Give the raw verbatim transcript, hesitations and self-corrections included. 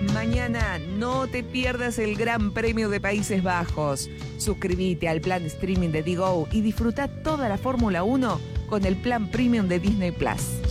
Mañana no te pierdas el Gran Premio de Países Bajos. Suscríbete al plan streaming de Digo y disfruta toda la Fórmula uno con el plan premium de Disney Plus.